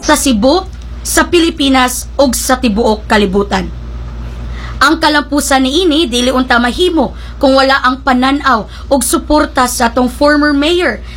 sa Cebu, sa Pilipinas ug sa tibuok kalibutan. Ang kalampusan niini dili unta mahimo kung wala ang pananaw ug suporta sa atong former mayor